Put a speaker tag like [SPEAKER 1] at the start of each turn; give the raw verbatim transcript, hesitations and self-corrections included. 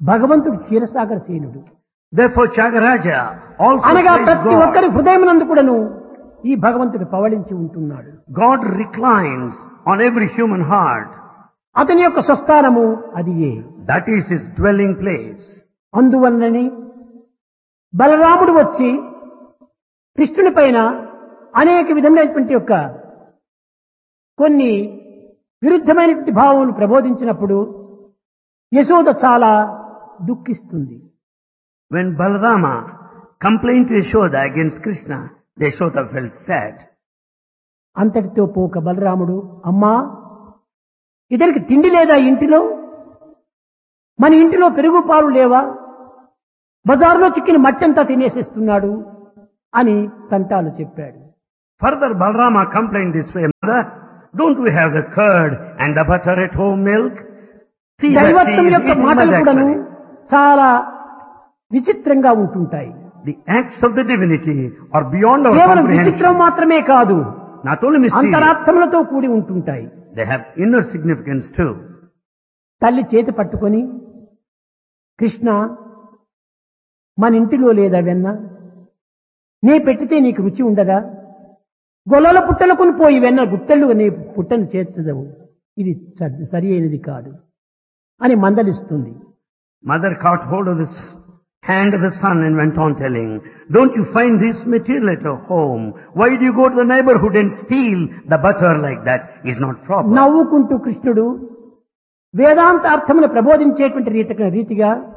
[SPEAKER 1] భగవంతుడు క్షీరసాగర సేనుడు.
[SPEAKER 2] Therefore Tyagaraja also
[SPEAKER 1] అనగా
[SPEAKER 2] praised
[SPEAKER 1] ప్రతి
[SPEAKER 2] God.
[SPEAKER 1] ఒక్కరి హృదయమునందు కూడాను ఈ భగవంతుడు పవళించి ఉంటున్నాడు.
[SPEAKER 2] God reclines on every human heart.
[SPEAKER 1] అతని యొక్క స్వస్థానము అది ఏ.
[SPEAKER 2] That is his dwelling place.
[SPEAKER 1] అందువలనని బలరాముడు వచ్చి కృష్ణుని పైన అనేక విధమైనటువంటి యొక్క కొన్ని విరుద్ధమైనటువంటి భావములు ప్రబోధించినప్పుడు యశోద చాలా దుఃఖిస్తుంది.
[SPEAKER 2] When Balarama complained to Yashoda against Krishna, Yashoda felt sad.
[SPEAKER 1] అంతటితో పోక బలరాముడు, అమ్మా ఇతనికి తిండి లేదా ఇంటిలో, మన ఇంటిలో పెరుగు పాలు లేవా, బజార్లో చిక్కిన మట్టంతా తినేసేస్తున్నాడు అని తంటాలు చెప్పాడు.
[SPEAKER 2] Further Balarama complained this way, Mother, don't we have the curd and the butter at home milk? See that he
[SPEAKER 1] దైవత్వం
[SPEAKER 2] is
[SPEAKER 1] యొక్క
[SPEAKER 2] eating
[SPEAKER 1] మాటలు
[SPEAKER 2] mud
[SPEAKER 1] కూడాను
[SPEAKER 2] actually.
[SPEAKER 1] చాలా విచిత్రంగా ఉంటుంటాయి.
[SPEAKER 2] The acts of the divinity are beyond our
[SPEAKER 1] కేవలం విచిత్రం
[SPEAKER 2] comprehension.
[SPEAKER 1] మాత్రమే కాదు,
[SPEAKER 2] Not only mysterious,
[SPEAKER 1] అంతరార్థములతో కూడి ఉంటుంటాయి.
[SPEAKER 2] they have inner significance too.
[SPEAKER 1] తల్లి చేతి పట్టుకొని, కృష్ణ మన ఇంటిలో లేదా వెన్న, నే పెట్టితే నీకు రుచి ఉండదా, గొల్లల పుట్టలకుని పోయి వెన్న గుట్టలు నీ పుట్టను చేర్చదవు, ఇది స- సరి అయినది కాదు అని మందలిస్తుంది.
[SPEAKER 2] Mother caught hold of this hand of the son and went on telling, don't you find this material at your home? Why do you go to the neighborhood and steal the butter like that? Is not proper.
[SPEAKER 1] నవ్వుకుంటూ కృష్ణుడు వేదాంత అర్థమును ప్రబోధించేటువంటి రీతిగా రీతిగా